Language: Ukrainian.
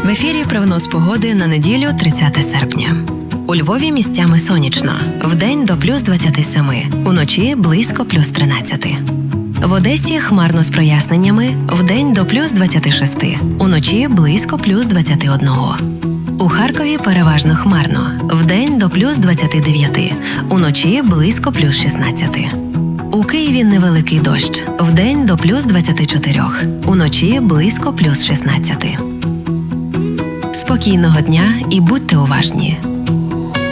В ефірі прогноз погоди на неділю 30 серпня. У Львові місцями сонячно. Вдень до плюс 27, уночі близько плюс 13. В Одесі хмарно з проясненнями, вдень до плюс 26, уночі близько плюс 21. У Харкові переважно хмарно, вдень до плюс 29, уночі близько плюс 16. У Києві невеликий дощ, вдень до плюс 24, уночі близько плюс 16. Спокійного дня і будьте уважні.